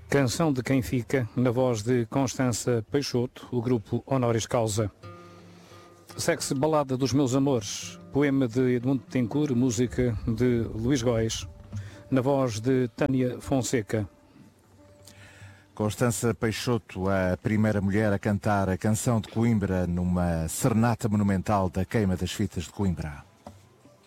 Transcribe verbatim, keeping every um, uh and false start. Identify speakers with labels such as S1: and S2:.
S1: Canção de Quem Fica, na voz de Constança Peixoto, o grupo Honoris Causa. Segue-se Balada dos Meus Amores, poema de Edmundo Tencourt, música de Luís Góes, na voz de Tânia Fonseca.
S2: Constança Peixoto, a primeira mulher a cantar a canção de Coimbra numa serenata monumental da Queima das Fitas de Coimbra.